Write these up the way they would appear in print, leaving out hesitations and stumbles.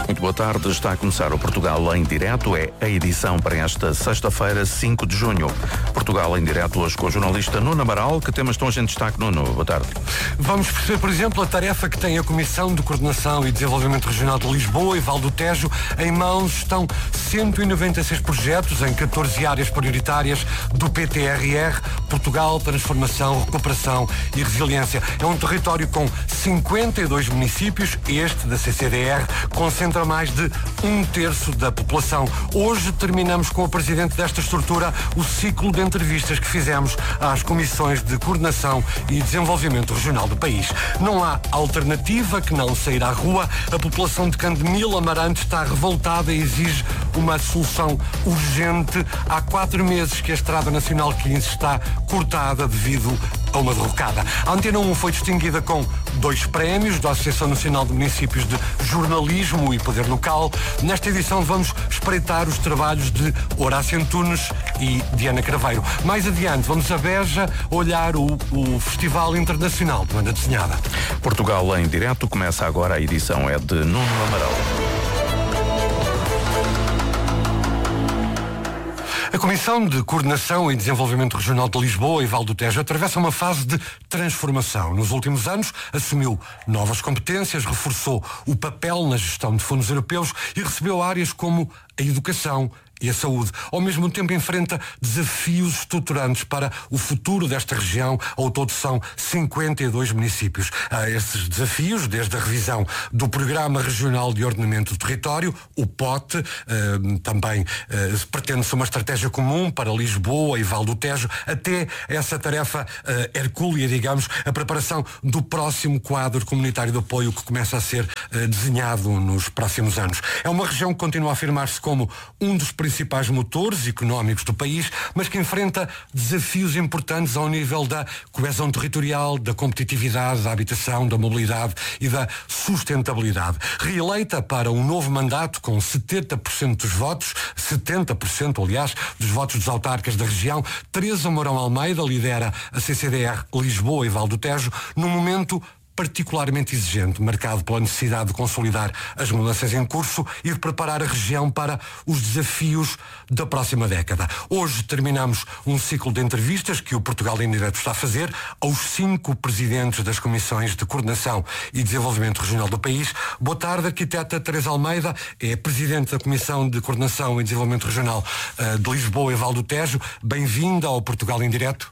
Muito boa tarde, está a começar o Portugal em Direto, é a edição para esta sexta-feira, 5 de junho. Portugal em Direto hoje com o jornalista Nuno Amaral. Que temas estão hoje em destaque, Nuno? Boa tarde. Vamos perceber, por exemplo, a tarefa que tem a Comissão de Coordenação e Desenvolvimento Regional de Lisboa e Val do Tejo. Em mãos estão 196 projetos em 14 áreas prioritárias do PTRR, Portugal, Transformação, Recuperação e Resiliência. É um território com 52 municípios. Este, da CCDR, concentra mais de 1/3 da população. Hoje terminamos com o presidente desta estrutura o ciclo de entrevistas que fizemos às comissões de coordenação e desenvolvimento regional do país. Não há alternativa que não sair à rua. A população de Candemil Amarante está revoltada e exige uma solução urgente. Há 4 meses que a Estrada Nacional 15 está cortada devido a uma derrocada. A Antena 1 foi distinguida com 2 prémios da Associação Nacional de Municípios de Jornalismo e Poder Local. Nesta edição vamos espreitar os trabalhos de Horácio Antunes e Diana Craveiro. Mais adiante vamos a Beja olhar o Festival Internacional de Banda Desenhada. Portugal em Direto começa agora, a edição é de Nuno Amaral. A Comissão de Coordenação e Desenvolvimento Regional de Lisboa e Val do Tejo atravessa uma fase de transformação. Nos últimos anos, assumiu novas competências, reforçou o papel na gestão de fundos europeus e recebeu áreas como a educação e a saúde. Ao mesmo tempo enfrenta desafios estruturantes para o futuro desta região. Ao todo são 52 municípios. A esses desafios, desde a revisão do Programa Regional de Ordenamento do Território, o POT, também pretende-se uma estratégia comum para Lisboa e Val do Tejo, até essa tarefa hercúlea, digamos, a preparação do próximo quadro comunitário de apoio que começa a ser desenhado nos próximos anos. É uma região que continua a afirmar-se como um dos principais motores económicos do país, mas que enfrenta desafios importantes ao nível da coesão territorial, da competitividade, da habitação, da mobilidade e da sustentabilidade. Reeleita para um novo mandato com 70% dos votos, 70% aliás, dos votos dos autarcas da região, Teresa Mourão Almeida lidera a CCDR Lisboa e Val do Tejo num momento particularmente exigente, marcado pela necessidade de consolidar as mudanças em curso e de preparar a região para os desafios da próxima década. Hoje terminamos um ciclo de entrevistas que o Portugal em Direto está a fazer aos 5 presidentes das Comissões de Coordenação e Desenvolvimento Regional do país. Boa tarde, arquiteta Teresa Almeida, é presidente da Comissão de Coordenação e Desenvolvimento Regional de Lisboa e Val do Tejo. Bem-vinda ao Portugal em Direto.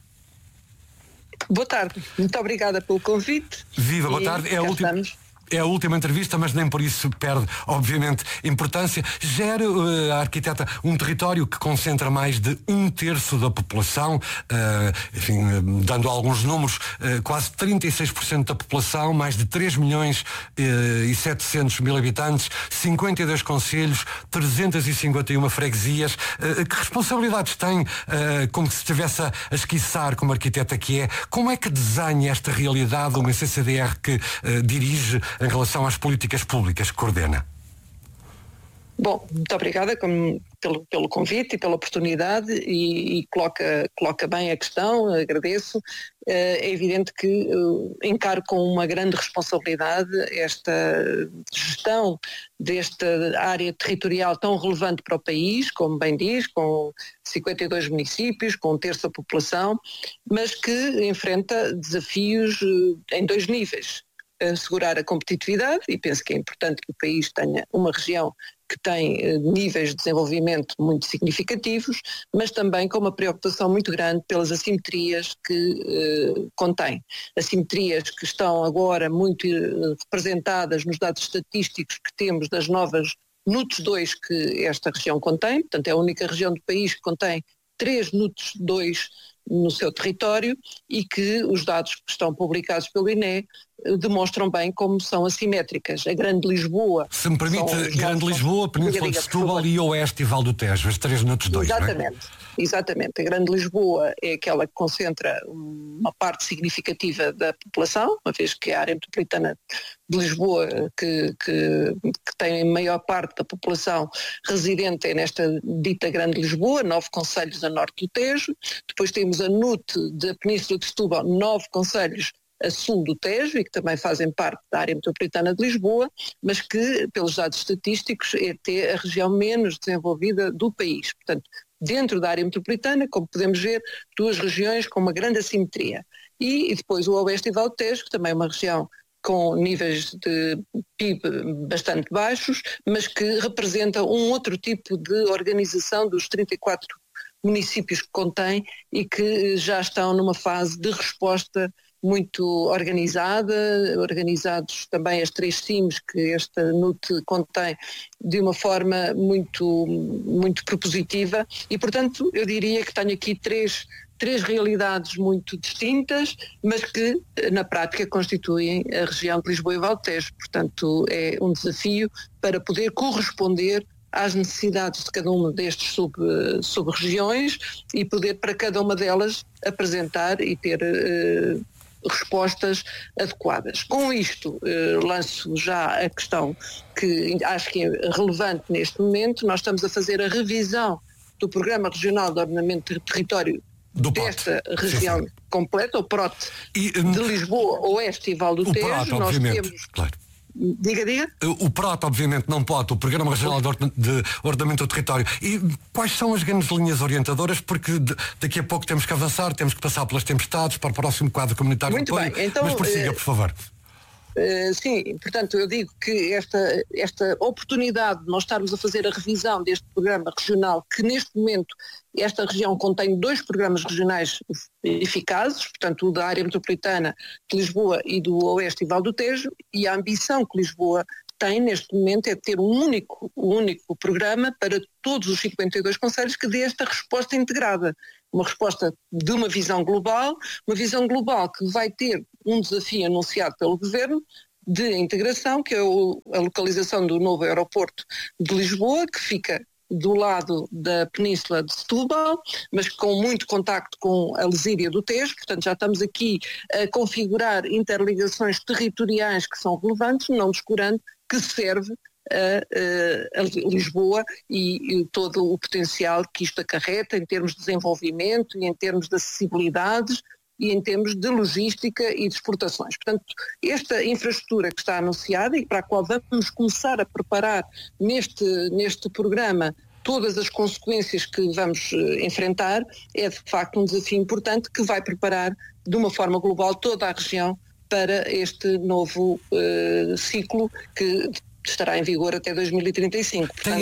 Boa tarde, muito obrigada pelo convite. Viva, boa tarde. É a última entrevista, mas nem por isso perde, obviamente, importância. Gera a arquiteta um território que concentra mais de 1/3 da população, enfim, dando alguns números, quase 36% da população, mais de 3.700.000 habitantes, 52 concelhos, 351 freguesias. Que responsabilidades tem, como se estivesse a esquiçar como arquiteta que é? Como é que desenha esta realidade uma CCDR que dirige em relação às políticas públicas que coordena? Bom, muito obrigada pelo convite e pela oportunidade e coloca bem a questão, agradeço. É evidente que encaro com uma grande responsabilidade esta gestão desta área territorial tão relevante para o país, como bem diz, com 52 municípios, com 1/3 da população, mas que enfrenta desafios em 2 níveis. Assegurar a competitividade, e penso que é importante que o país tenha uma região que tem níveis de desenvolvimento muito significativos, mas também com uma preocupação muito grande pelas assimetrias que contém. Assimetrias que estão agora muito representadas nos dados estatísticos que temos das novas NUTS 2 que esta região contém, portanto é a única região do país que contém 3 NUTS 2 no seu território e que os dados que estão publicados pelo INE demonstram bem como são assimétricas. A Grande Lisboa... Se me permite, Grande Lisboa, Península de Setúbal e Oeste e Val do Tejo, as 3 NUTS 2, exatamente, não é? Exatamente. A Grande Lisboa é aquela que concentra uma parte significativa da população, uma vez que a área metropolitana de Lisboa, que tem a maior parte da população residente é nesta dita Grande Lisboa, 9 concelhos a norte do Tejo. Depois temos a NUT da Península de Setúbal, 9 concelhos a sul do Tejo e que também fazem parte da área metropolitana de Lisboa, mas que, pelos dados estatísticos, é até a região menos desenvolvida do país. Portanto, dentro da área metropolitana, como podemos ver, duas regiões com uma grande assimetria. E depois o Oeste e Val do Tejo, que também é uma região com níveis de PIB bastante baixos, mas que representa um outro tipo de organização dos 34 municípios que contém e que já estão numa fase de resposta muito organizada, organizados também as 3 CIMs que esta NUT contém de uma forma muito propositiva e, portanto, eu diria que tenho aqui três realidades muito distintas, mas que na prática constituem a região de Lisboa e Val do Tejo. Portanto, é um desafio para poder corresponder às necessidades de cada uma destes sub-regiões e poder para cada uma delas apresentar e ter respostas adequadas. Com isto, lanço já a questão que acho que é relevante neste momento. Nós estamos a fazer a revisão do Programa Regional de Ordenamento do Território desta região completa, o PROT de Lisboa, Oeste e Val do Tejo. PROT, nós obviamente, temos... claro. Diga. O PROT, obviamente, não pode, o Programa Regional de Ordenamento do Território. E quais são as grandes linhas orientadoras? Porque daqui a pouco temos que avançar, temos que passar pelas tempestades, para o próximo quadro comunitário muito de apoio. bem. Então, mas prossiga, por favor. Sim, portanto, eu digo que esta oportunidade de nós estarmos a fazer a revisão deste programa regional, que neste momento esta região contém 2 programas regionais eficazes, portanto o da área metropolitana de Lisboa e do Oeste e Val do Tejo, e a ambição que Lisboa tem neste momento é ter um único programa para todos os 52 concelhos que dê esta resposta integrada. Uma resposta de uma visão global que vai ter um desafio anunciado pelo Governo de integração, que é a localização do novo aeroporto de Lisboa, que fica do lado da península de Setúbal, mas com muito contacto com a Lesíria do Tejo. Portanto, já estamos aqui a configurar interligações territoriais que são relevantes, não descurando que serve a Lisboa e todo o potencial que isto acarreta em termos de desenvolvimento e em termos de acessibilidades e em termos de logística e de exportações. Portanto, esta infraestrutura que está anunciada e para a qual vamos começar a preparar neste programa todas as consequências que vamos enfrentar, é de facto um desafio importante que vai preparar de uma forma global toda a região para este novo ciclo que estará em vigor até 2035. Portanto,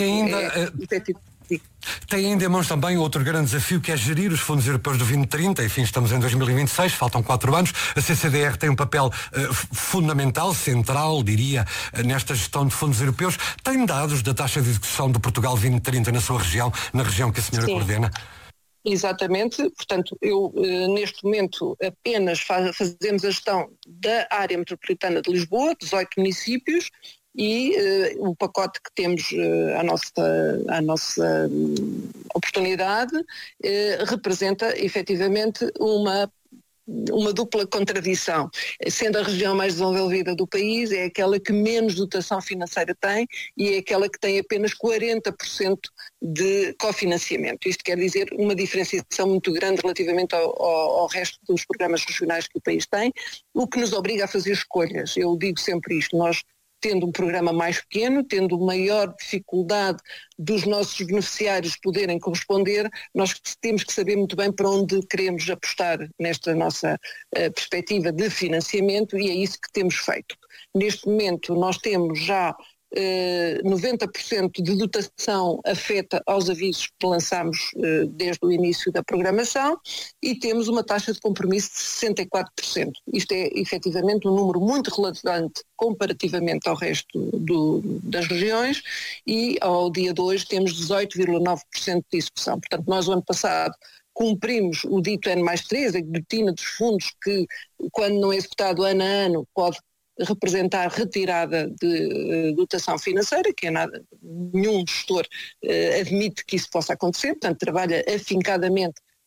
tem ainda em mãos também outro grande desafio, que é gerir os fundos europeus do 2030. Enfim, estamos em 2026, faltam 4 anos. A CCDR tem um papel fundamental, central, diria, nesta gestão de fundos europeus. Tem dados da taxa de execução do Portugal 2030 na sua região, na região que a senhora coordena? Exatamente, portanto, eu neste momento apenas fazemos a gestão da área metropolitana de Lisboa, 18 municípios, e o pacote que temos à nossa oportunidade representa efetivamente uma dupla contradição. Sendo a região mais desenvolvida do país, é aquela que menos dotação financeira tem e é aquela que tem apenas 40% de cofinanciamento. Isto quer dizer uma diferenciação muito grande relativamente ao resto dos programas regionais que o país tem, o que nos obriga a fazer escolhas. Eu digo sempre isto, nós tendo um programa mais pequeno, tendo maior dificuldade dos nossos beneficiários poderem corresponder, nós temos que saber muito bem para onde queremos apostar nesta nossa perspectiva de financiamento, e é isso que temos feito. Neste momento nós temos já 90% de dotação afeta aos avisos que lançamos desde o início da programação, e temos uma taxa de compromisso de 64%. Isto é efetivamente um número muito relevante comparativamente ao resto das regiões, e ao dia de hoje temos 18,9% de execução. Portanto, nós o ano passado cumprimos o dito N+3, a guilhotina dos fundos que, quando não é executado ano a ano, pode representar retirada de dotação financeira, que é nada, nenhum gestor admite que isso possa acontecer, portanto trabalha afincadamente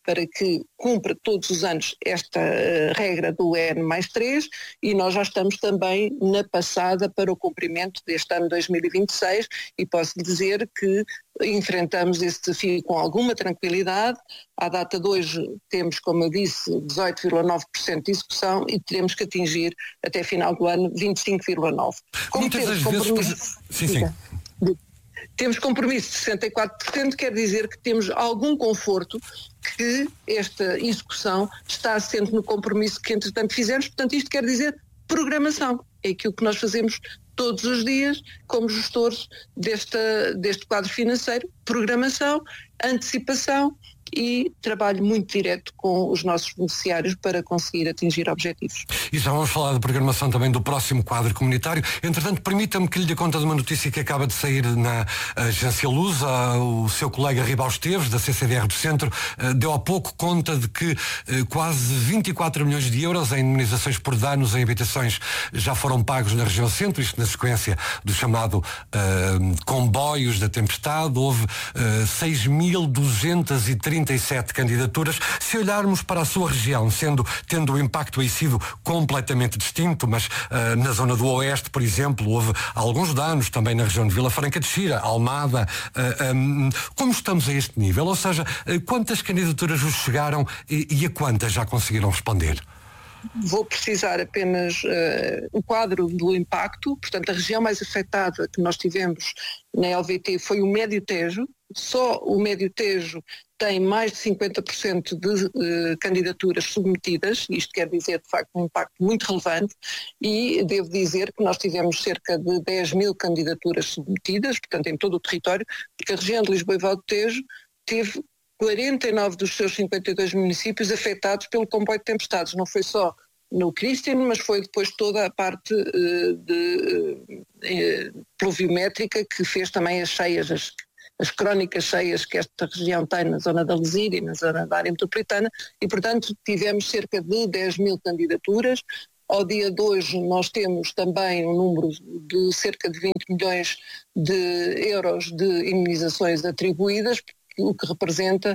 para que cumpra todos os anos esta regra do N+3, e nós já estamos também na passada para o cumprimento deste ano 2026, e posso dizer que enfrentamos esse desafio com alguma tranquilidade. À data de hoje temos, como eu disse, 18,9% de execução e teremos que atingir até final do ano 25,9%. Muitas das vezes... Sim. Temos compromisso de 64%, quer dizer que temos algum conforto que esta execução está assente no compromisso que entretanto fizemos. Portanto, isto quer dizer programação. É aquilo que nós fazemos todos os dias como gestores deste quadro financeiro: programação, antecipação e trabalho muito direto com os nossos beneficiários para conseguir atingir objetivos. E já vamos falar de programação também do próximo quadro comunitário. Entretanto, permita-me que lhe dê conta de uma notícia que acaba de sair na agência Lusa. O seu colega Ribal Esteves, da CCDR do Centro, deu há pouco conta de que quase 24 milhões de euros em indemnizações por danos em habitações já foram pagos na região Centro, isto na sequência do chamado comboios da tempestade. Houve 6.237 candidaturas. Se olharmos para a sua região, tendo o impacto aí sido completamente distinto, mas na zona do Oeste, por exemplo, houve alguns danos, também na região de Vila Franca de Xira, Almada. Como estamos a este nível? Ou seja, quantas candidaturas vos chegaram e a quantas já conseguiram responder? Vou precisar apenas o quadro do impacto. Portanto, a região mais afetada que nós tivemos na LVT foi o Médio Tejo. Só o Médio Tejo tem mais de 50% de candidaturas submetidas. Isto quer dizer, de facto, um impacto muito relevante, e devo dizer que nós tivemos cerca de 10 mil candidaturas submetidas, portanto, em todo o território, porque a região de Lisboa e Val do Tejo teve 49 dos seus 52 municípios afetados pelo comboio de tempestades. Não foi só no Christian, mas foi depois toda a parte pluviométrica que fez também as cheias, as crónicas cheias que esta região tem na zona da Lesíria e na zona da área metropolitana, e portanto tivemos cerca de 10 mil candidaturas. Ao dia de hoje nós temos também um número de cerca de 20 milhões de euros de indemnizações atribuídas, o que representa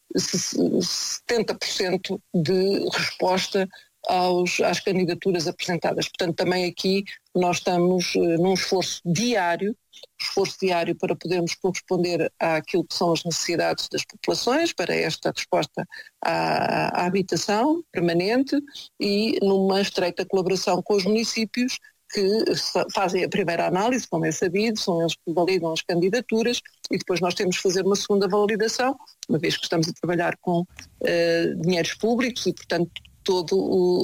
70% de resposta às candidaturas apresentadas. Portanto, também aqui nós estamos num esforço diário para podermos corresponder àquilo que são as necessidades das populações, para esta resposta à habitação permanente, e numa estreita colaboração com os municípios que fazem a primeira análise, como é sabido, são eles que validam as candidaturas, e depois nós temos que fazer uma segunda validação, uma vez que estamos a trabalhar com dinheiros públicos, e portanto todo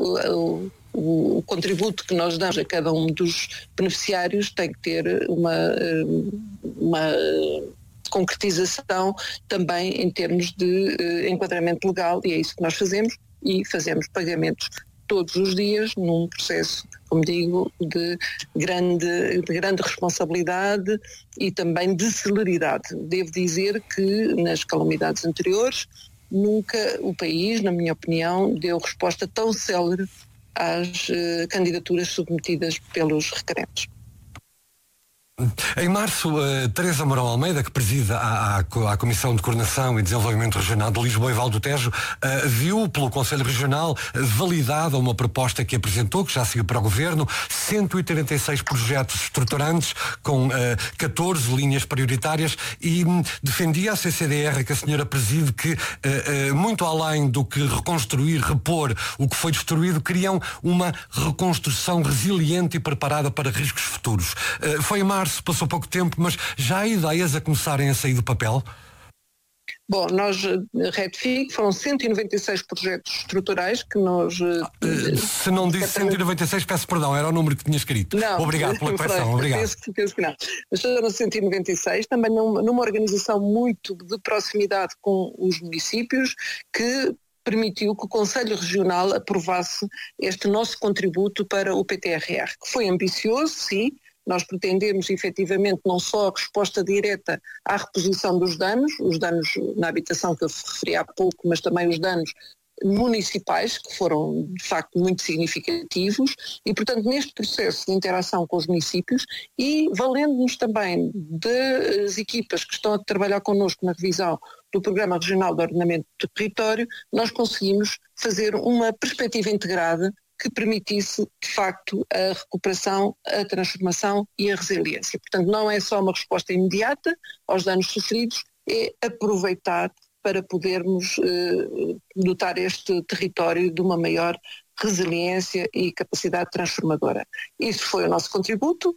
o contributo que nós damos a cada um dos beneficiários tem que ter uma concretização também em termos de enquadramento legal, e é isso que nós fazemos, e fazemos pagamentos todos os dias num processo, como digo, de grande responsabilidade e também de celeridade. Devo dizer que nas calamidades anteriores nunca o país, na minha opinião, deu resposta tão célere às candidaturas submetidas pelos requerentes. Em março, Teresa Mourão Almeida, que preside a Comissão de Coordenação e Desenvolvimento Regional de Lisboa e Val do Tejo, viu pelo Conselho Regional validada uma proposta que apresentou, que já seguiu para o Governo, 186 projetos estruturantes com 14 linhas prioritárias, e defendia a CCDR, que a senhora preside, que muito além do que reconstruir, repor o que foi destruído, queriam uma reconstrução resiliente e preparada para riscos futuros. Foi em março, passou pouco tempo, mas já há ideias a começarem a sair do papel? Bom, nós, retifico, foram 196 projetos estruturais que nós... Se não disse 196, peço perdão, era o número que tinha escrito. Não, obrigado pela correção, obrigado. Penso que não. Mas foram 196, também numa organização muito de proximidade com os municípios, que permitiu que o Conselho Regional aprovasse este nosso contributo para o PTRR, que foi ambicioso, sim. Nós pretendemos efetivamente não só a resposta direta à reposição dos danos, os danos na habitação que eu referi há pouco, mas também os danos municipais, que foram de facto muito significativos, e portanto neste processo de interação com os municípios e valendo-nos também das equipas que estão a trabalhar connosco na revisão do Programa Regional de Ordenamento do Território, nós conseguimos fazer uma perspectiva integrada que permitisse, de facto, a recuperação, a transformação e a resiliência. Portanto, não é só uma resposta imediata aos danos sofridos, é aproveitar para podermos dotar este território de uma maior resiliência e capacidade transformadora. Isso foi o nosso contributo.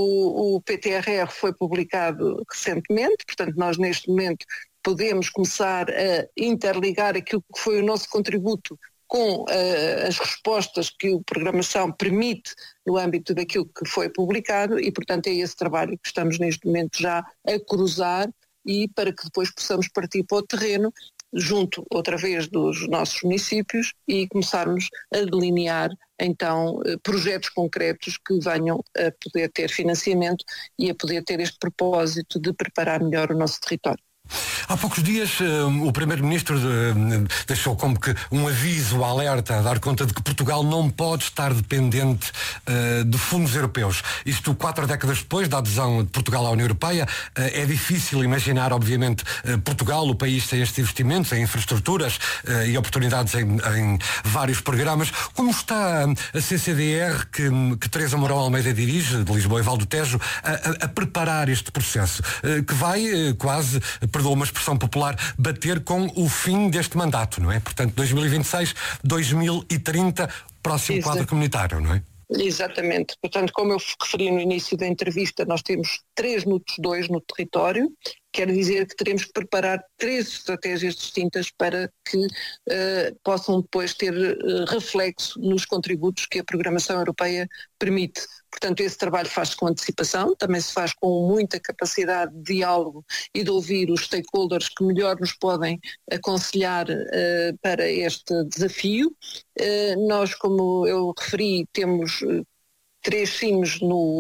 O PTRR foi publicado recentemente, portanto, nós neste momento podemos começar a interligar aquilo que foi o nosso contributo com as respostas que a programação permite no âmbito daquilo que foi publicado e, portanto, é esse trabalho que estamos neste momento já a cruzar e para que depois possamos partir para o terreno, junto outra vez dos nossos municípios e começarmos a delinear então projetos concretos que venham a poder ter financiamento e a poder ter este propósito de preparar melhor o nosso território. Há poucos dias o Primeiro-Ministro deixou como que um aviso, alerta, a dar conta de que Portugal não pode estar dependente de fundos europeus. Isto 4 décadas depois da adesão de Portugal à União Europeia. É difícil imaginar, obviamente, Portugal, o país, sem estes investimentos em infraestruturas e oportunidades em vários programas. Como está a CCDR, que Teresa Mourão Almeida dirige, de Lisboa e Val do Tejo, a preparar este processo, que vai quase, perdoa uma expressão popular, bater com o fim deste mandato, não é? Portanto, 2026, 2030, próximo quadro comunitário, não é? Exatamente. Portanto, como eu referi no início da entrevista, nós temos 3 NUTS 2 no território, quer dizer que teremos que preparar 3 estratégias distintas para que possam depois ter reflexo nos contributos que a programação europeia permite. Portanto, esse trabalho faz-se com antecipação, também se faz com muita capacidade de diálogo e de ouvir os stakeholders que melhor nos podem aconselhar para este desafio. Nós, como eu referi, temos 3 CIMs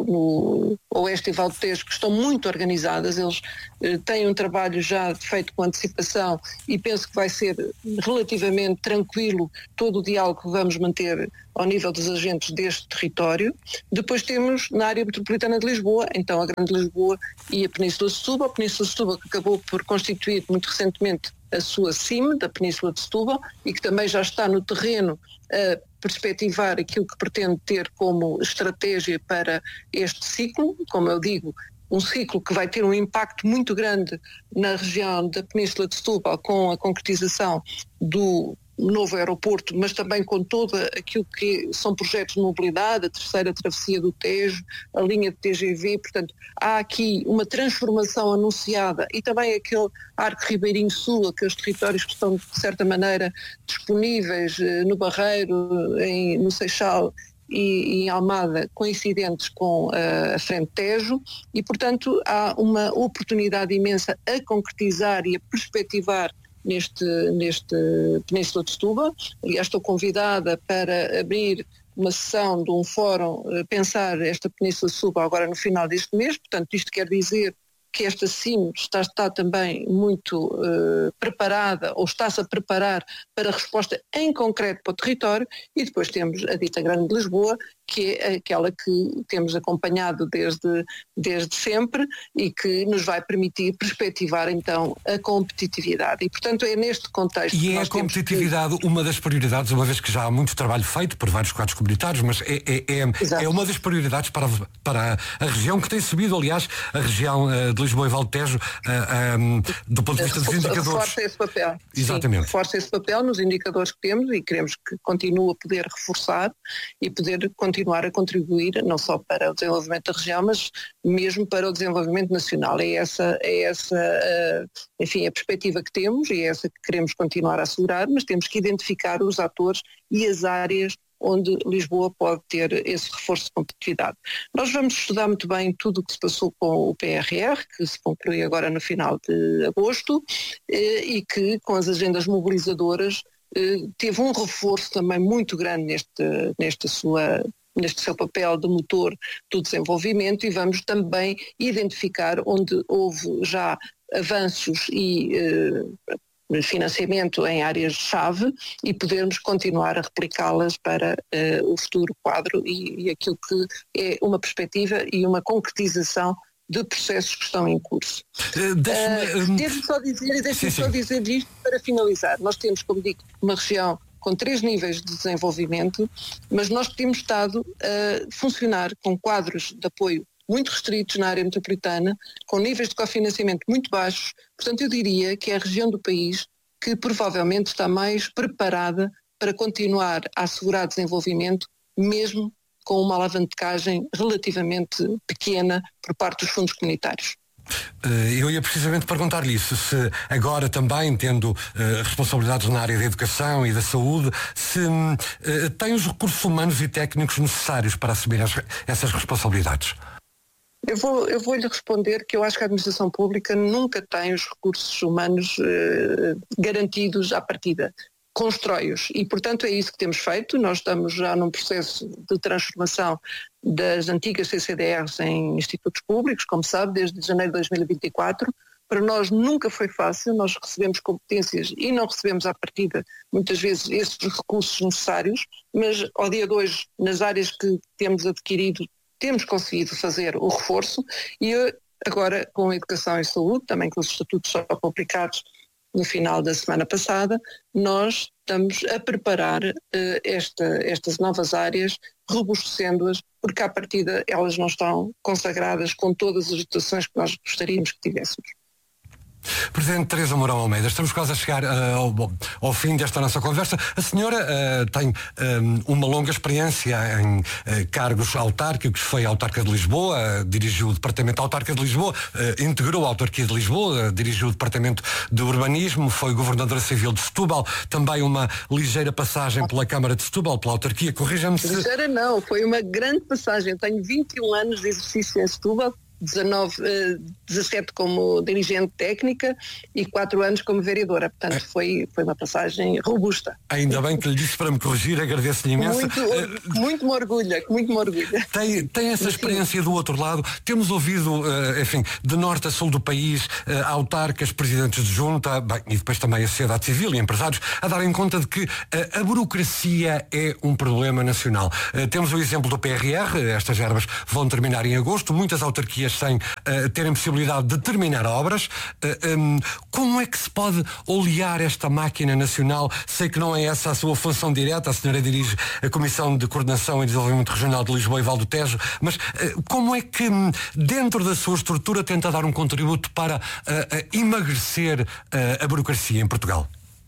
no Oeste e Val do Tejo que estão muito organizadas, eles têm um trabalho já feito com antecipação e penso que vai ser relativamente tranquilo todo o diálogo que vamos manter ao nível dos agentes deste território. Depois temos na área metropolitana de Lisboa, então a Grande Lisboa e a Península de Setúbal. A Península de Setúbal que acabou por constituir muito recentemente a sua CIM, da Península de Setúbal, e que também já está no terreno a perspectivar aquilo que pretende ter como estratégia para este ciclo, como eu digo, um ciclo que vai ter um impacto muito grande na região da Península de Setúbal com a concretização do novo aeroporto, mas também com todo aquilo que são projetos de mobilidade, a terceira travessia do Tejo, a linha de TGV, portanto há aqui uma transformação anunciada e também aquele arco ribeirinho sul, aqueles territórios que estão de certa maneira disponíveis no Barreiro, no Seixal e em Almada, coincidentes com a Frente Tejo, e portanto há uma oportunidade imensa a concretizar e a perspectivar neste Península de Setúbal. Aliás, estou convidada para abrir uma sessão de um fórum, pensar esta Península de Setúbal agora no final deste mês, portanto isto quer dizer que esta CIM está também muito preparada, ou está-se a preparar para a resposta em concreto para o território, e depois temos a dita Grande de Lisboa, que é aquela que temos acompanhado desde sempre e que nos vai permitir perspectivar então a competitividade. E portanto é neste contexto que nós temos... E é a competitividade uma das prioridades, uma vez que já há muito trabalho feito por vários quadros comunitários, mas é uma das prioridades para a região que tem subido, aliás, a região de Lisboa e Val do Tejo, do ponto de vista dos indicadores. Reforça esse papel. Exatamente. Sim, reforça esse papel nos indicadores que temos e queremos que continue a poder reforçar e poder continuar a contribuir não só para o desenvolvimento da região, mas mesmo para o desenvolvimento nacional. É essa enfim, a perspectiva que temos e é essa que queremos continuar a assegurar, mas temos que identificar os atores e as áreas onde Lisboa pode ter esse reforço de competitividade. Nós vamos estudar muito bem tudo o que se passou com o PRR, que se conclui agora no final de agosto, e que com as agendas mobilizadoras teve um reforço também muito grande neste seu papel de motor do desenvolvimento, e vamos também identificar onde houve já avanços e financiamento em áreas-chave e podermos continuar a replicá-las para o futuro quadro e aquilo que é uma perspectiva e uma concretização de processos que estão em curso. Devo só dizer isto para finalizar. Nós temos, como digo, uma região com 3 níveis de desenvolvimento, mas nós temos estado a funcionar com quadros de apoio muito restritos na área metropolitana, com níveis de cofinanciamento muito baixos. Portanto, eu diria que é a região do país que provavelmente está mais preparada para continuar a assegurar desenvolvimento, mesmo com uma alavancagem relativamente pequena por parte dos fundos comunitários. Eu ia precisamente perguntar-lhe isso, se agora também, tendo responsabilidades na área da educação e da saúde, se tem os recursos humanos e técnicos necessários para assumir essas responsabilidades. Eu vou-lhe responder que eu acho que a administração pública nunca tem os recursos humanos garantidos à partida. Constrói-os e, portanto, é isso que temos feito. Nós estamos já num processo de transformação das antigas CCDRs em institutos públicos, como sabe, desde janeiro de 2024. Para nós nunca foi fácil, nós recebemos competências e não recebemos à partida, muitas vezes, esses recursos necessários, mas ao dia de hoje, nas áreas que temos adquirido, temos conseguido fazer o reforço e agora com a educação e saúde, também com os estatutos só publicados no final da semana passada, nós estamos a preparar estas novas áreas, robustecendo-as, porque à partida elas não estão consagradas com todas as dotações que nós gostaríamos que tivéssemos. Presidente Teresa Mourão Almeida, estamos quase a chegar ao fim desta nossa conversa. A senhora tem uma longa experiência em cargos autárquicos, foi autarca de Lisboa, dirigiu o Departamento Autarca de Lisboa, integrou a autarquia de Lisboa, dirigiu o Departamento de Urbanismo, foi governadora civil de Setúbal, também uma ligeira passagem pela Câmara de Setúbal, pela autarquia, corrija-me se... Ligeira não, foi uma grande passagem. Tenho 21 anos de exercício em Setúbal, 17 como dirigente técnica e 4 anos como vereadora. Portanto, foi uma passagem robusta. Ainda bem que lhe disse para me corrigir, agradeço-lhe imenso. Muito me orgulha. Tem essa experiência do outro lado. Temos ouvido, enfim, de norte a sul do país, autarcas, presidentes de junta, bem, e depois também a sociedade civil e empresários, a darem conta de que a burocracia é um problema nacional. Temos o exemplo do PRR, estas verbas vão terminar em agosto, muitas autarquias sem terem possibilidade de terminar obras. Como é que se pode olear esta máquina nacional? Sei que não é essa a sua função direta, a senhora dirige a Comissão de Coordenação e Desenvolvimento Regional de Lisboa e Val do Tejo, mas como é que dentro da sua estrutura tenta dar um contributo para emagrecer a burocracia em Portugal?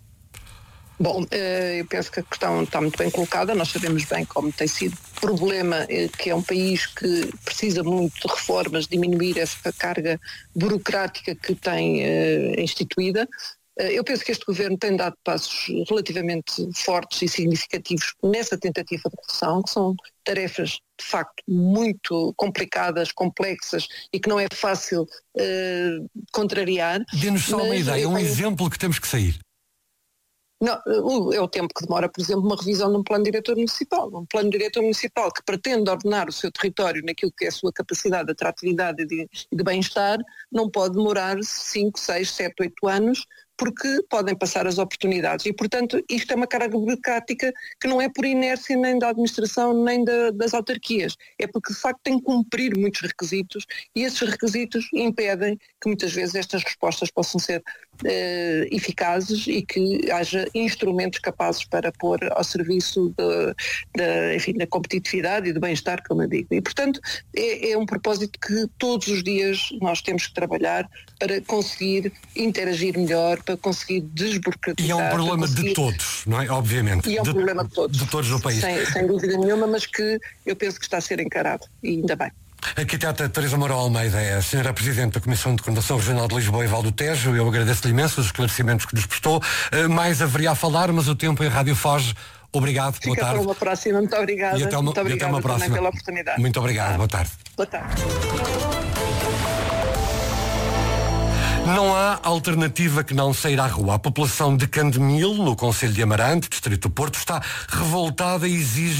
Bom, eu penso que a questão está muito bem colocada. Nós sabemos bem como tem sido problema, que é um país que precisa muito de reformas, diminuir essa carga burocrática que tem instituída. Eu penso que este governo tem dado passos relativamente fortes e significativos nessa tentativa de redução, que são tarefas de facto muito complicadas, complexas e que não é fácil contrariar. Dê-nos só uma ideia, um exemplo que temos que sair. Não, é o tempo que demora, por exemplo, uma revisão de um plano diretor municipal. Um plano diretor municipal que pretende ordenar o seu território naquilo que é a sua capacidade de atratividade e de bem-estar, não pode demorar 5, 6, 7, 8 anos, porque podem passar as oportunidades. E, portanto, isto é uma carga burocrática que não é por inércia nem da administração nem das autarquias. É porque, de facto, tem que cumprir muitos requisitos e esses requisitos impedem que muitas vezes estas respostas possam ser eficazes e que haja instrumentos capazes para pôr ao serviço da competitividade e do bem-estar, como eu digo. E, portanto, é um propósito que todos os dias nós temos que trabalhar para conseguir interagir melhor, para conseguir desburocratizar. E é um problema de todos, não é? Obviamente. E é um problema de todos. De todos no país. Sem dúvida nenhuma, mas que eu penso que está a ser encarado. E ainda bem. A arquiteta Teresa Mourão Almeida é a senhora Presidente da Comissão de Coordenação Regional de Lisboa e Val do Tejo. Eu agradeço-lhe imenso os esclarecimentos que nos prestou. Mais haveria a falar, mas o tempo em rádio foge. Obrigado, boa tarde. Até uma próxima, muito obrigada. E até uma próxima. Pela oportunidade. Muito obrigado, boa tarde. Boa tarde. Não há alternativa que não sair à rua. A população de Candemil, no concelho de Amarante, distrito do Porto, está revoltada e exige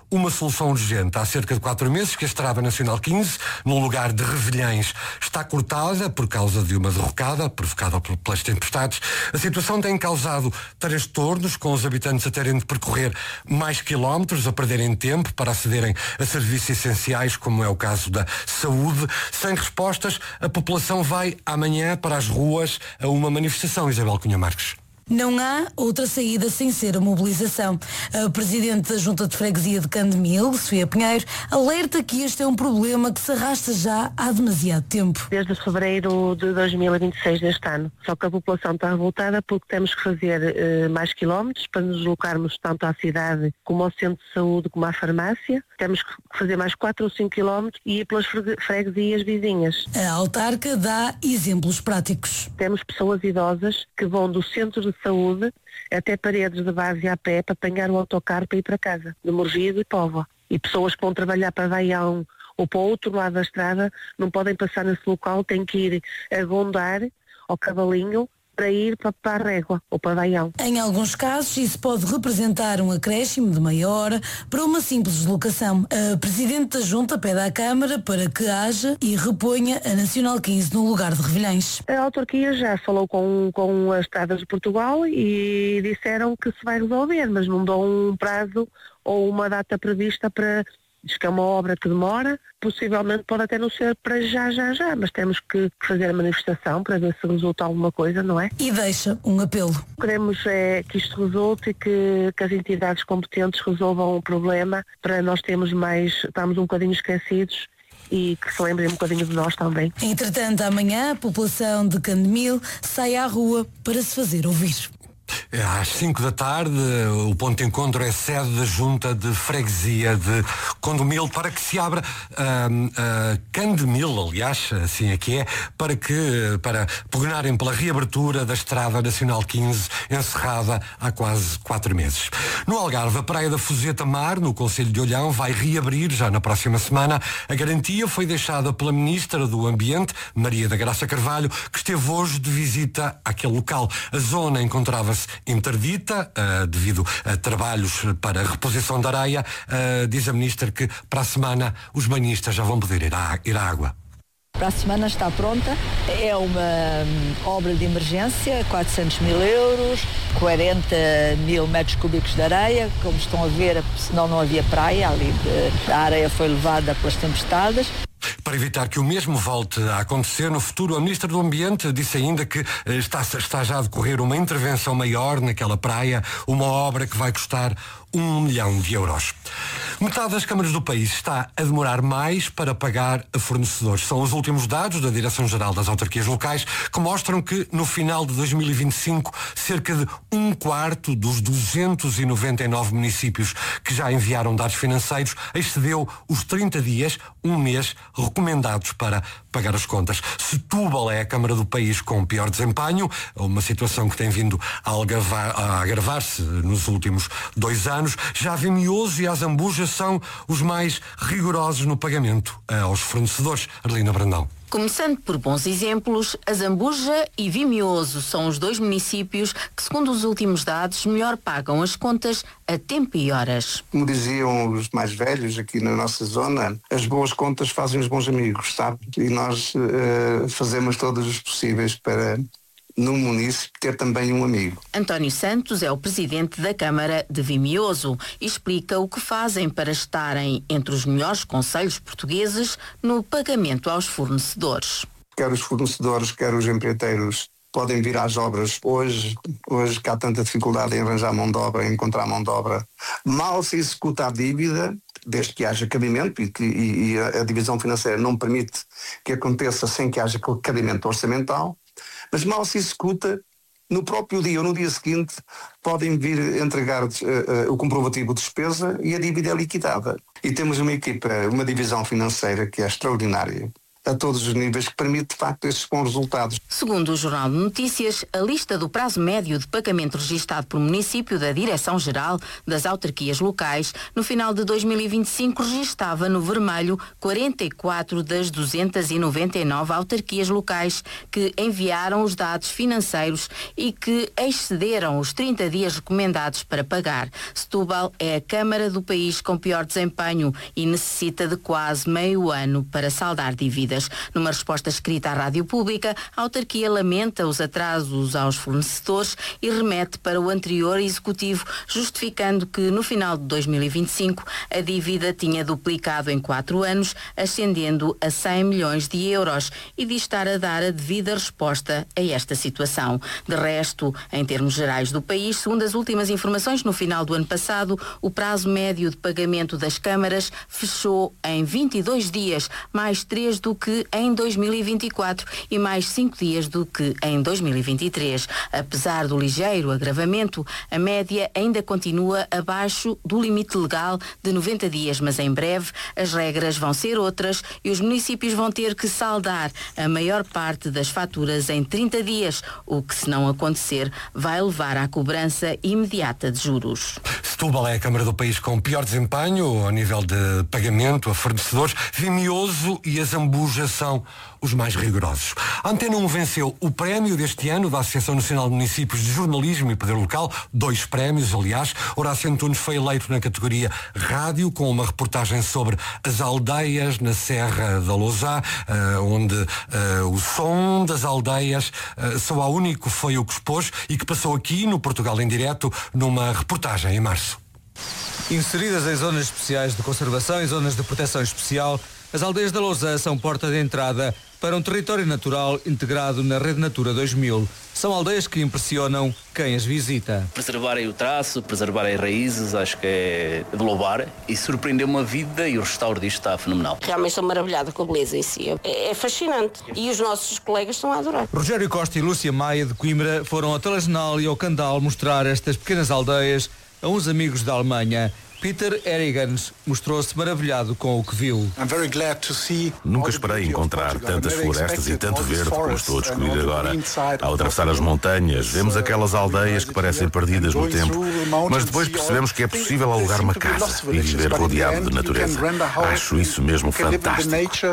uma solução urgente. Há cerca de 4 meses que a Estrada Nacional 15, no lugar de Revilhães, está cortada por causa de uma derrocada provocada pelas tempestades. A situação tem causado transtornos, com os habitantes a terem de percorrer mais quilómetros, a perderem tempo para acederem a serviços essenciais, como é o caso da saúde. Sem respostas, a população vai amanhã para as ruas a uma manifestação. Isabel Cunha Marques. Não há outra saída sem ser a mobilização. A Presidente da Junta de Freguesia de Candemil, Sofia Pinheiro, alerta que este é um problema que se arrasta já há demasiado tempo. Desde fevereiro de 2026 deste ano. Só que a população está revoltada porque temos que fazer mais quilómetros para nos deslocarmos tanto à cidade como ao centro de saúde como à farmácia. Temos que fazer mais 4 ou 5 quilómetros e ir pelas freguesias vizinhas. A autarca dá exemplos práticos. Temos pessoas idosas que vão do centro de saúde até Paredes de Base a pé para apanhar o autocarro para ir para casa, de Morgido e Póvoa. E pessoas que vão trabalhar para Baião ou para o outro lado da estrada não podem passar nesse local, têm que ir a Gondar ao Cavalinho para ir para a Régua ou para Baião. Em alguns casos, isso pode representar um acréscimo de meia hora para uma simples deslocação. A Presidente da Junta pede à Câmara para que haja e reponha a Nacional 15 no lugar de Revilhães. A autarquia já falou com as Estradas de Portugal e disseram que se vai resolver, mas não dão um prazo ou uma data prevista para... Diz que é uma obra que demora, possivelmente pode até não ser para já, mas temos que fazer a manifestação para ver se resulta alguma coisa, não é? E deixa um apelo. Queremos que isto resulte e que as entidades competentes resolvam o problema para nós estarmos um bocadinho esquecidos e que se lembrem um bocadinho de nós também. Entretanto, amanhã a população de Candemil sai à rua para se fazer ouvir. Às 5 da tarde, o ponto de encontro é sede da Junta de Freguesia de Candemil para que se abra Candemil, aliás, assim é que é, para pugnarem pela reabertura da Estrada Nacional 15, encerrada há quase 4 meses. No Algarve, a Praia da Fuzeta Mar, no concelho de Olhão, vai reabrir já na próxima semana. A garantia foi deixada pela Ministra do Ambiente, Maria da Graça Carvalho, que esteve hoje de visita àquele local. A zona encontrava-se interdita devido a trabalhos para a reposição da areia. Diz a Ministra que para a semana os banhistas já vão poder ir à água. Para a semana está pronta, é uma obra de emergência, 400 mil euros, 40 mil metros cúbicos de areia, como estão a ver, senão não havia praia, ali a areia foi levada pelas tempestades. Para evitar que o mesmo volte a acontecer no futuro, a Ministra do Ambiente disse ainda que está já a decorrer uma intervenção maior naquela praia, uma obra que vai custar 1 milhão de euros. Metade das câmaras do país está a demorar mais para pagar a fornecedores. São os últimos dados da Direção-Geral das Autarquias Locais que mostram que no final de 2025 cerca de 1/4 dos 299 municípios que já enviaram dados financeiros excedeu os 30 dias, um mês, recomendados para pagar as contas. Setúbal é a câmara do país com pior desempenho, uma situação que tem vindo a agravar-se nos últimos 2 anos. Já Vimioso e Azambuja são os mais rigorosos no pagamento aos fornecedores. Arlina Brandão. Começando por bons exemplos, Azambuja e Vimioso são os 2 municípios que, segundo os últimos dados, melhor pagam as contas a tempo e horas. Como diziam os mais velhos aqui na nossa zona, as boas contas fazem os bons amigos, sabe? E nós fazemos todos os possíveis para, no município, ter também um amigo. António Santos é o presidente da Câmara de Vimioso e explica o que fazem para estarem entre os melhores concelhos portugueses no pagamento aos fornecedores. Quer os fornecedores, quer os empreiteiros podem vir às obras hoje que há tanta dificuldade em arranjar mão de obra, em encontrar mão de obra. Mal se executa a dívida, desde que haja cabimento, e a divisão financeira não permite que aconteça sem que haja cabimento orçamental, mas mal se executa, no próprio dia ou no dia seguinte, podem vir entregar o comprovativo de despesa e a dívida é liquidada. E temos uma equipa, uma divisão financeira que é extraordinária. a todos os níveis, que permite de facto esses bons resultados. Segundo o Jornal de Notícias, a lista do prazo médio de pagamento registado por município da Direção-Geral das Autarquias Locais no final de 2025 registava no vermelho 44 das 299 autarquias locais que enviaram os dados financeiros e que excederam os 30 dias recomendados para pagar. Setúbal é a Câmara do país com pior desempenho e necessita de quase meio ano para saldar dívidas. Numa resposta escrita à Rádio Pública, a autarquia lamenta os atrasos aos fornecedores e remete para o anterior executivo, justificando que no final de 2025 a dívida tinha duplicado em 4 anos, ascendendo a 100 milhões de euros, e diz estar a dar a devida resposta a esta situação. De resto, em termos gerais do país, segundo as últimas informações, no final do ano passado, o prazo médio de pagamento das câmaras fechou em 22 dias, mais 3 do que em 2024 e mais 5 dias do que em 2023. Apesar do ligeiro agravamento, a média ainda continua abaixo do limite legal de 90 dias, mas em breve as regras vão ser outras e os municípios vão ter que saldar a maior parte das faturas em 30 dias, o que, se não acontecer, vai levar à cobrança imediata de juros. Setúbal é a Câmara do país com pior desempenho ao nível de pagamento a fornecedores. Vimioso e a Zambuja são os mais rigorosos. A Antena 1 venceu o prémio deste ano da Associação Nacional de Municípios de Jornalismo e Poder Local, 2 prémios, aliás. Horácio Antunes foi eleito na categoria Rádio, com uma reportagem sobre as aldeias na Serra da Lousã, onde o som das aldeias só há único foi o que expôs e que passou aqui no Portugal em Direto numa reportagem em março. Inseridas em zonas especiais de conservação e zonas de proteção especial, as aldeias da Lousã são porta de entrada para um território natural integrado na Rede Natura 2000. São aldeias que impressionam quem as visita. Preservarem o traço, preservarem as raízes, acho que é de louvar, e surpreendeu-me a vida, e o restauro disto está fenomenal. Realmente estou maravilhada com a beleza em si. É fascinante. E os nossos colegas estão a adorar. Rogério Costa e Lúcia Maia, de Coimbra, foram ao Telejornal e ao Candal mostrar estas pequenas aldeias a uns amigos da Alemanha. Peter Erigans mostrou-se maravilhado com o que viu. Nunca esperei encontrar tantas florestas e tanto verde como estou a descobrir agora. Ao atravessar as montanhas, vemos aquelas aldeias que parecem perdidas no tempo, mas depois percebemos que é possível alugar uma casa e viver rodeado de natureza. Acho isso mesmo fantástico.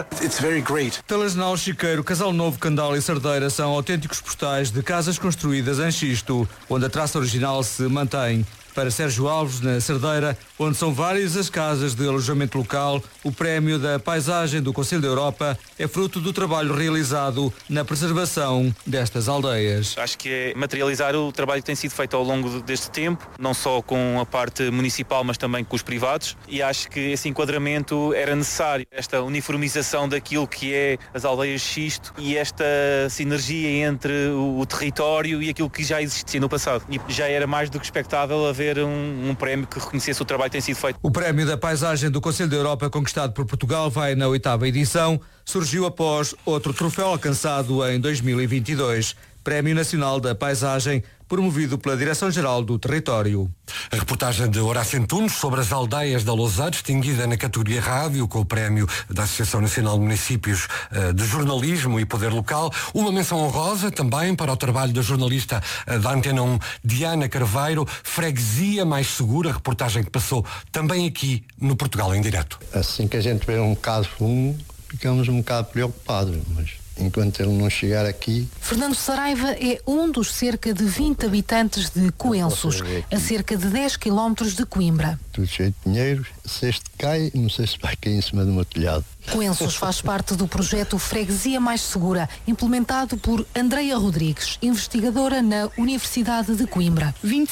Telejornal, Chiqueiro, Casal Novo, Candal e Cerdeira são autênticos postais de casas construídas em xisto, onde a traça original se mantém. Para Sérgio Alves, na Cerdeira, onde são várias as casas de alojamento local, o prémio da paisagem do Conselho da Europa é fruto do trabalho realizado na preservação destas aldeias. Acho que é materializar o trabalho que tem sido feito ao longo deste tempo, não só com a parte municipal, mas também com os privados, e acho que esse enquadramento era necessário, esta uniformização daquilo que é as aldeias de xisto e esta sinergia entre o território e aquilo que já existia no passado. E já era mais do que expectável haver um prémio que reconhecesse o trabalho que tem sido feito. O prémio da paisagem do Conselho da Europa, conquistado por Portugal, vai na 8ª edição, surgiu após outro troféu alcançado em 2022. Prémio Nacional da Paisagem, promovido pela Direção-Geral do Território. A reportagem de Horácio Antunes sobre as aldeias da Lousã, distinguida na categoria Rádio, com o prémio da Associação Nacional de Municípios de Jornalismo e Poder Local. Uma menção honrosa também para o trabalho da jornalista da Antena 1, Diana Carveiro, Freguesia Mais Segura, reportagem que passou também aqui no Portugal em Direto. Assim que a gente vê um caso ficamos um bocado preocupados, mas enquanto ele não chegar aqui... Fernando Saraiva é um dos cerca de 20 habitantes de Coenços, a cerca de 10 quilómetros de Coimbra. Tudo cheio de pinheiros, se este cai, não sei se vai cair em cima do meu telhado. Coenços faz parte do projeto Freguesia Mais Segura, implementado por Andreia Rodrigues, investigadora na Universidade de Coimbra.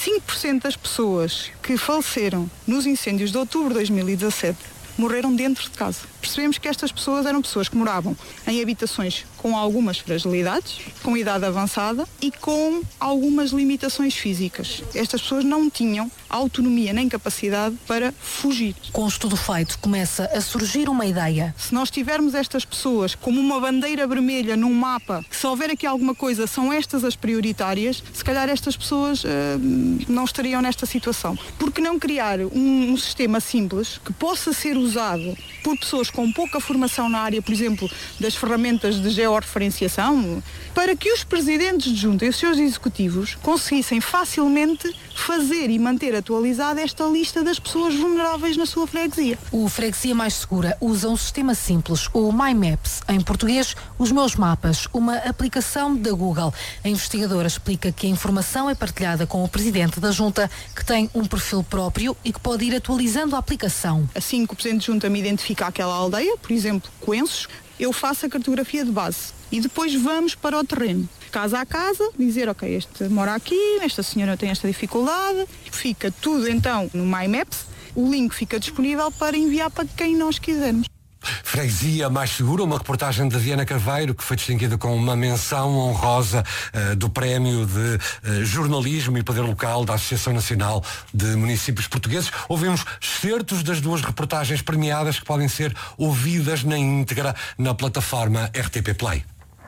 25% das pessoas que faleceram nos incêndios de outubro de 2017 morreram dentro de casa. Percebemos que estas pessoas eram pessoas que moravam em habitações com algumas fragilidades, com idade avançada e com algumas limitações físicas. Estas pessoas não tinham autonomia nem capacidade para fugir. Com o estudo feito, começa a surgir uma ideia. Se nós tivermos estas pessoas como uma bandeira vermelha num mapa, que se houver aqui alguma coisa, são estas as prioritárias, se calhar estas pessoas não estariam nesta situação. Por que não criar um sistema simples que possa ser usado por pessoas com pouca formação na área, por exemplo, das ferramentas de georreferenciação, para que os presidentes de junta e os seus executivos conseguissem facilmente fazer e manter atualizada esta lista das pessoas vulneráveis na sua freguesia. O Freguesia Mais Segura usa um sistema simples, o MyMaps, em português, os meus mapas, uma aplicação da Google. A investigadora explica que a informação é partilhada com o presidente da junta, que tem um perfil próprio e que pode ir atualizando a aplicação. Assim que o presidente de junta me identifica aquela aldeia, por exemplo, Coensos, eu faço a cartografia de base e depois vamos para o terreno. Casa a casa, dizer, ok, este mora aqui, esta senhora tem esta dificuldade, fica tudo então no MyMaps, o link fica disponível para enviar para quem nós quisermos. Freguesia Mais Segura, uma reportagem da Diana Carveiro, que foi distinguida com uma menção honrosa do Prémio de Jornalismo e Poder Local da Associação Nacional de Municípios Portugueses. Ouvimos excertos das duas reportagens premiadas que podem ser ouvidas na íntegra na plataforma RTP Play.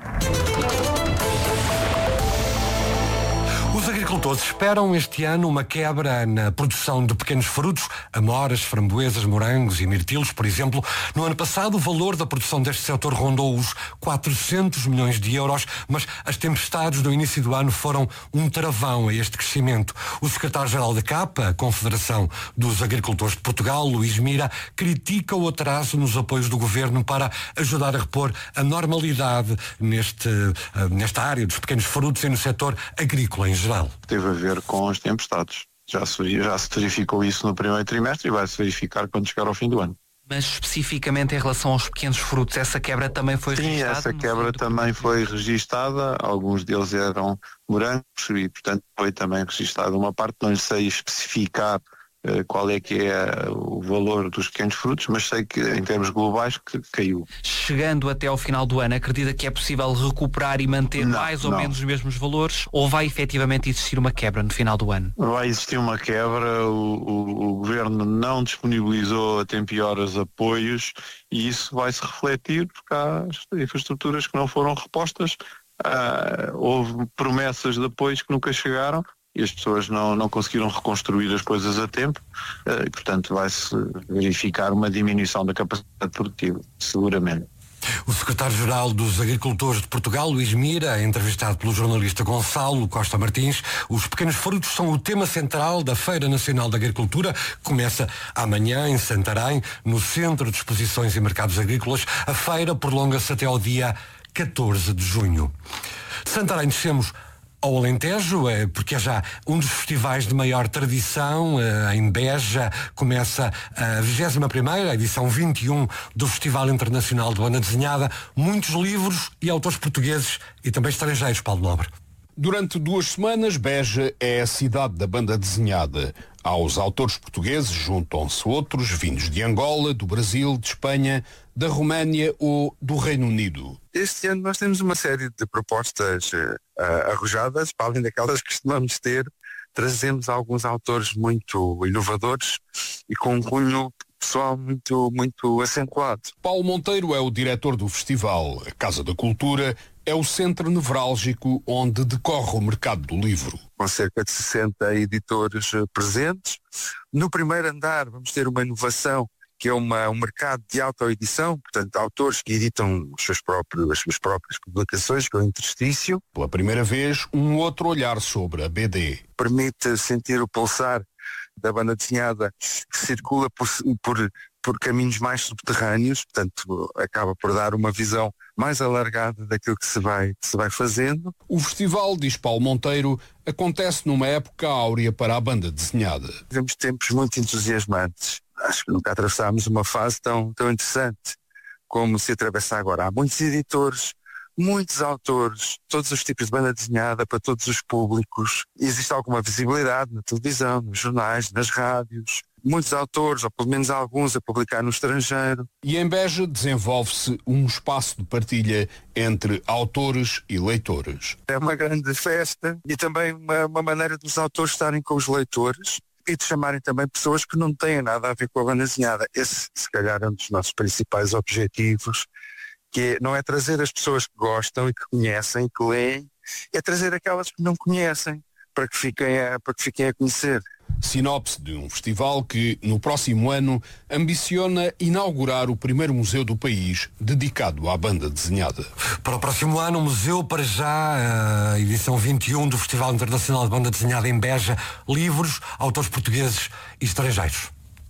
Os agricultores esperam este ano uma quebra na produção de pequenos frutos, amoras, framboesas, morangos e mirtilos, por exemplo. No ano passado, o valor da produção deste setor rondou os 400 milhões de euros, mas as tempestades do início do ano foram um travão a este crescimento. O secretário-geral da CAP, a Confederação dos Agricultores de Portugal, Luís Mira, critica o atraso nos apoios do governo para ajudar a repor a normalidade nesta área dos pequenos frutos e no setor agrícola em geral. Teve a ver com as tempestades. Já se verificou isso no primeiro trimestre e vai-se verificar quando chegar ao fim do ano. Mas especificamente em relação aos pequenos frutos, essa quebra também foi registada? Sim, essa quebra também foi registada. Alguns deles eram morangos e, portanto, foi também registada uma parte. Não sei especificar qual é que é o valor dos pequenos frutos, mas sei que em termos globais que caiu. Chegando até ao final do ano, acredita que é possível recuperar e manter mais ou menos os mesmos valores, ou vai efetivamente existir uma quebra no final do ano? Vai existir uma quebra, o Governo não disponibilizou a tempo e horas apoios e isso vai-se refletir porque há infraestruturas que não foram repostas, houve promessas de apoios que nunca chegaram e as pessoas não conseguiram reconstruir as coisas a tempo, portanto vai-se verificar uma diminuição da capacidade produtiva, seguramente. O secretário-geral dos Agricultores de Portugal, Luís Mira, entrevistado pelo jornalista Gonçalo Costa Martins. Os pequenos frutos são o tema central da Feira Nacional da Agricultura, que começa amanhã em Santarém, no Centro de Exposições e Mercados Agrícolas. A feira prolonga-se até ao dia 14 de junho. De Santarém descemos ao Alentejo, porque é já um dos festivais de maior tradição. Em Beja começa a 21ª, a edição 21 do Festival Internacional de Banda Desenhada. Muitos livros e autores portugueses e também estrangeiros, Paulo Nobre. Durante 2 semanas, Beja é a cidade da banda desenhada. Aos autores portugueses juntam-se outros vindos de Angola, do Brasil, de Espanha, da Roménia ou do Reino Unido. Este ano nós temos uma série de propostas arrojadas, para além daquelas que costumamos ter. Trazemos alguns autores muito inovadores e com um cunho pessoal muito acentuado. Paulo Monteiro é o diretor do festival. A Casa da Cultura é o centro nevrálgico onde decorre o mercado do livro. Com cerca de 60 editores presentes. No primeiro andar vamos ter uma inovação que é um mercado de autoedição, portanto, autores que editam as suas próprias publicações, com o interstício. Pela primeira vez, um outro olhar sobre a BD. Permite sentir o pulsar da banda desenhada que circula por caminhos mais subterrâneos, portanto, acaba por dar uma visão mais alargada daquilo que se vai fazendo. O festival, diz Paulo Monteiro, acontece numa época áurea para a banda desenhada. Temos tempos muito entusiasmantes. Acho que nunca atravessámos uma fase tão interessante como se atravessa agora. Há muitos editores, muitos autores, todos os tipos de banda desenhada para todos os públicos. Existe alguma visibilidade na televisão, nos jornais, nas rádios. Muitos autores, ou pelo menos alguns, a publicar no estrangeiro. E em Beja desenvolve-se um espaço de partilha entre autores e leitores. É uma grande festa e também uma maneira dos autores estarem com os leitores e de chamarem também pessoas que não têm nada a ver com a banda desenhada. Esse, se calhar, é um dos nossos principais objetivos, que não é trazer as pessoas que gostam e que conhecem, que leem, é trazer aquelas que não conhecem, para que fiquem a conhecer. Sinopse de um festival que, no próximo ano, ambiciona inaugurar o primeiro museu do país dedicado à banda desenhada. Para o próximo ano, o museu, para já, a edição 21 do Festival Internacional de Banda Desenhada em Beja, livros, autores portugueses e estrangeiros.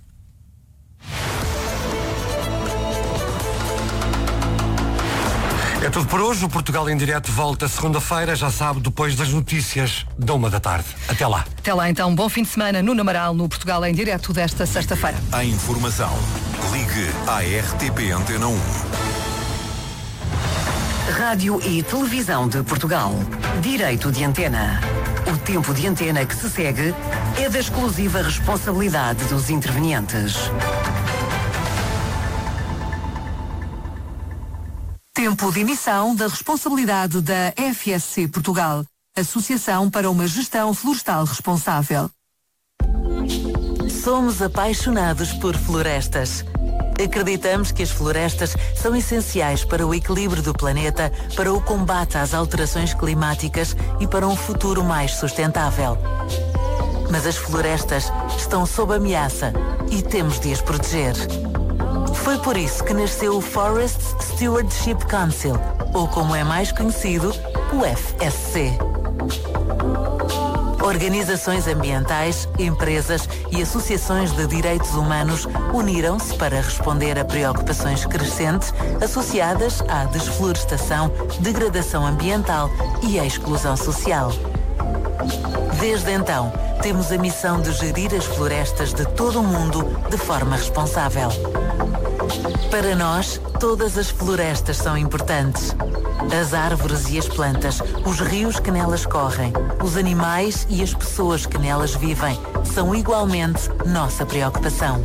É tudo por hoje. O Portugal em Direto volta segunda-feira, já sabe, depois das notícias da 13h. Até lá. Até lá então, bom fim de semana no Amaral, no Portugal em Direto desta sexta-feira. A informação, ligue à RTP Antena 1. Rádio e Televisão de Portugal. Direito de antena. O tempo de antena que se segue é da exclusiva responsabilidade dos intervenientes. Tempo de emissão da responsabilidade da FSC Portugal, Associação para uma Gestão Florestal Responsável. Somos apaixonados por florestas. Acreditamos que as florestas são essenciais para o equilíbrio do planeta, para o combate às alterações climáticas e para um futuro mais sustentável. Mas as florestas estão sob ameaça e temos de as proteger. Foi por isso que nasceu o Forest Stewardship Council, ou como é mais conhecido, o FSC. Organizações ambientais, empresas e associações de direitos humanos uniram-se para responder a preocupações crescentes associadas à desflorestação, degradação ambiental e à exclusão social. Desde então, temos a missão de gerir as florestas de todo o mundo de forma responsável. Para nós, todas as florestas são importantes. As árvores e as plantas, os rios que nelas correm, os animais e as pessoas que nelas vivem são igualmente nossa preocupação.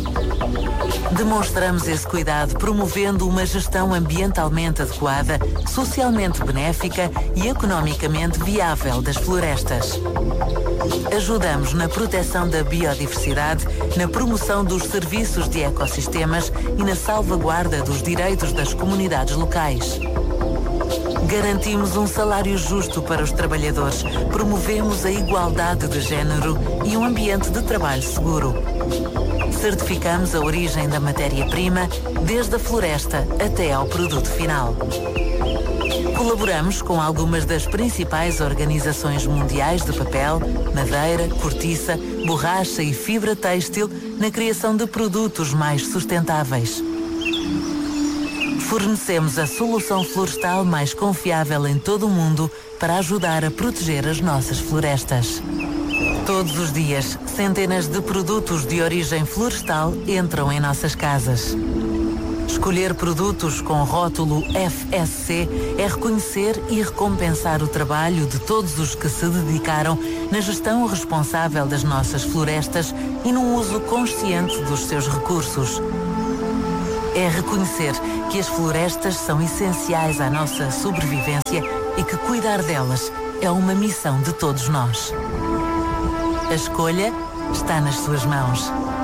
Demonstramos esse cuidado promovendo uma gestão ambientalmente adequada, socialmente benéfica e economicamente viável das florestas. Ajudamos na proteção da biodiversidade, na promoção dos serviços de ecossistemas e na salvaguarda dos direitos das comunidades locais. Garantimos um salário justo para os trabalhadores, promovemos a igualdade de género e um ambiente de trabalho seguro. Certificamos a origem da matéria-prima, desde a floresta até ao produto final. Colaboramos com algumas das principais organizações mundiais de papel, madeira, cortiça, borracha e fibra têxtil na criação de produtos mais sustentáveis. Fornecemos a solução florestal mais confiável em todo o mundo para ajudar a proteger as nossas florestas. Todos os dias, centenas de produtos de origem florestal entram em nossas casas. Escolher produtos com rótulo FSC é reconhecer e recompensar o trabalho de todos os que se dedicaram na gestão responsável das nossas florestas e no uso consciente dos seus recursos. É reconhecer que as florestas são essenciais à nossa sobrevivência e que cuidar delas é uma missão de todos nós. A escolha está nas suas mãos.